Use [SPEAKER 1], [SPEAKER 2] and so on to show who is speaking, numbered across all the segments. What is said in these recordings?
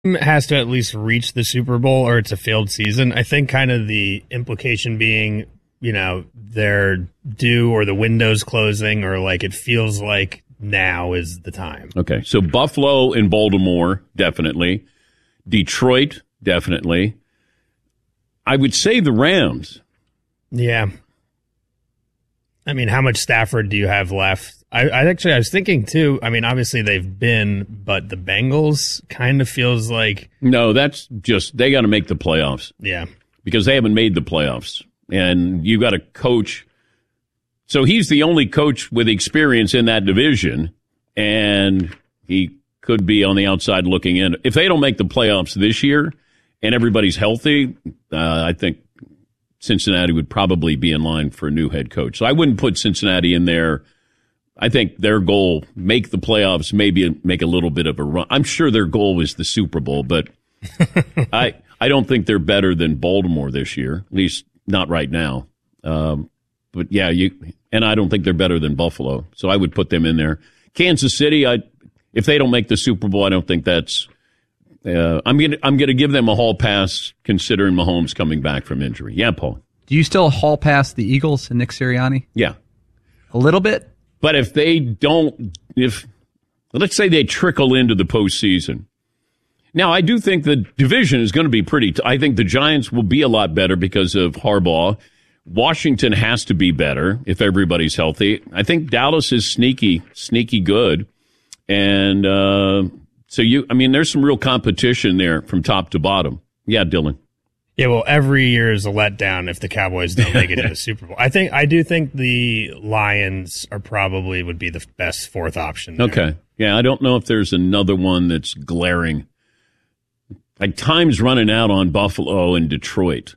[SPEAKER 1] has to at least reach the Super Bowl or it's a failed season. I think kind of the implication being, they're due or the window's closing or like it feels like now is the time.
[SPEAKER 2] Okay, so Buffalo and Baltimore, definitely. Detroit, definitely. I would say the Rams.
[SPEAKER 1] Yeah. I mean, how much Stafford do you have left? I was thinking too, obviously they've been, but the Bengals kind of feels like...
[SPEAKER 2] No, that's just, they got to make the playoffs.
[SPEAKER 1] Yeah.
[SPEAKER 2] Because they haven't made the playoffs. And you got a coach. So he's the only coach with experience in that division. And he could be on the outside looking in. If they don't make the playoffs this year and everybody's healthy, I think Cincinnati would probably be in line for a new head coach. So I wouldn't put Cincinnati in there. I think their goal, make the playoffs, maybe make a little bit of a run. I'm sure their goal is the Super Bowl, but I don't think they're better than Baltimore this year, at least not right now. But yeah, and I don't think they're better than Buffalo, so I would put them in there. Kansas City, if they don't make the Super Bowl, I don't think that's. I'm gonna give them a hall pass considering Mahomes coming back from injury. Yeah, Paul.
[SPEAKER 3] Do you still hall pass the Eagles and Nick Sirianni?
[SPEAKER 2] Yeah,
[SPEAKER 3] a little bit.
[SPEAKER 2] But if they don't, let's say they trickle into the postseason. Now, I do think the division is going to be I think the Giants will be a lot better because of Harbaugh. Washington has to be better if everybody's healthy. I think Dallas is sneaky good. And there's some real competition there from top to bottom. Yeah, Dylan.
[SPEAKER 1] Yeah, well, every year is a letdown if the Cowboys don't make it to the Super Bowl. I do think the Lions would be the best fourth option there.
[SPEAKER 2] Okay. Yeah, I don't know if there's another one that's glaring. Like, time's running out on Buffalo and Detroit.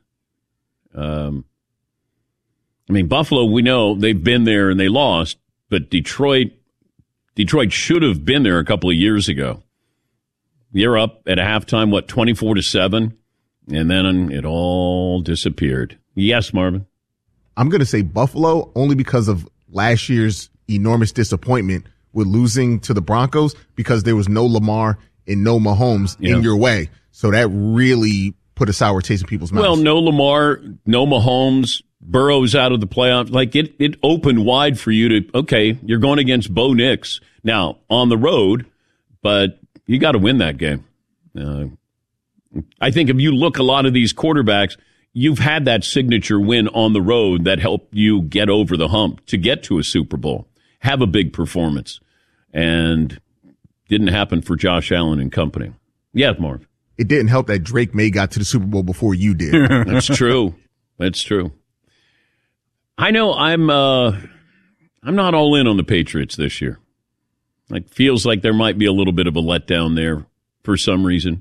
[SPEAKER 2] Buffalo, we know they've been there and they lost, but Detroit should have been there a couple of years ago. You're up at a halftime, 24-7? And then it all disappeared. Yes, Marvin?
[SPEAKER 4] I'm going to say Buffalo only because of last year's enormous disappointment with losing to the Broncos because there was no Lamar and no Mahomes in your way. So that really put a sour taste in people's mouths.
[SPEAKER 2] Well, no Lamar, no Mahomes, Burrow's out of the playoffs. Like, it opened wide for you to, okay, you're going against Bo Nix. Now, on the road, but you got to win that game. I think if you look a lot of these quarterbacks, you've had that signature win on the road that helped you get over the hump to get to a Super Bowl, have a big performance, and didn't happen for Josh Allen and company. Yeah, Marv.
[SPEAKER 4] It didn't help that Drake May got to the Super Bowl before you did.
[SPEAKER 2] That's true. That's true. I know I'm not all in on the Patriots this year. Like, feels like there might be a little bit of a letdown there for some reason.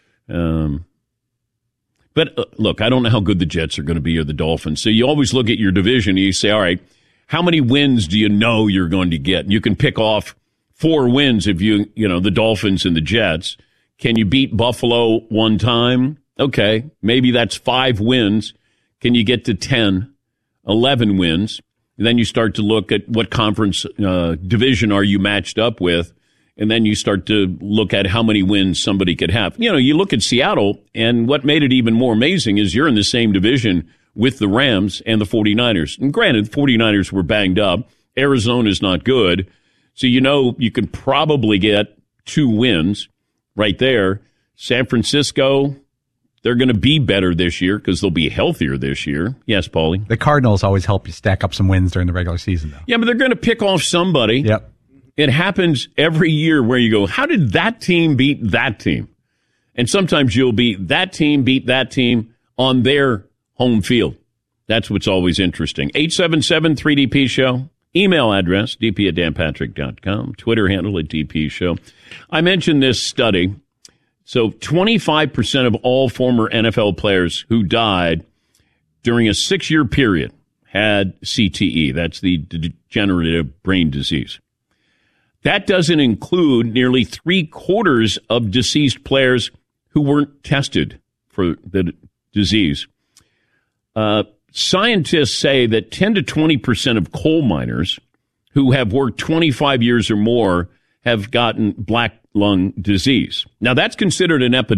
[SPEAKER 2] But look, I don't know how good the Jets are going to be or the Dolphins. So you always look at your division and you say, all right, how many wins do you know you're going to get? You can pick off 4 wins if the Dolphins and the Jets. Can you beat Buffalo one time? Okay, maybe that's 5 wins. Can you get to 10, 11 wins? And then you start to look at what conference division are you matched up with. And then you start to look at how many wins somebody could have. You look at Seattle, and what made it even more amazing is you're in the same division with the Rams and the 49ers. And granted, the 49ers were banged up. Arizona's not good. So you can probably get 2 wins right there. San Francisco, they're going to be better this year because they'll be healthier this year. Yes, Paulie?
[SPEAKER 3] The Cardinals always help you stack up some wins during the regular season, though.
[SPEAKER 2] Yeah, but they're going to pick off somebody.
[SPEAKER 3] Yep.
[SPEAKER 2] It happens every year where you go, how did that team beat that team? And sometimes you'll beat that team on their home field. That's what's always interesting. 877-3DP Show. Email address, dp@danpatrick.com. Twitter handle @DP Show. I mentioned this study. So 25% of all former NFL players who died during a 6-year period had CTE. That's the degenerative brain disease. That doesn't include nearly 3/4 of deceased players who weren't tested for the disease. Scientists say that 10 to 20% of coal miners who have worked 25 years or more have gotten black lung disease. Now, that's considered an epidemic.